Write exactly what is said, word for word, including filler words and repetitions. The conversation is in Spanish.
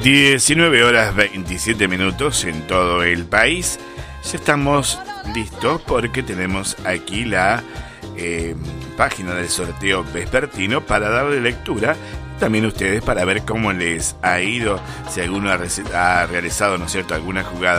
diecinueve horas veintisiete minutos en todo el país. Ya estamos listos porque tenemos aquí la eh, página del sorteo vespertino para darle lectura. También ustedes para ver cómo les ha ido, si alguno ha, ha realizado, ¿no es cierto?, alguna jugada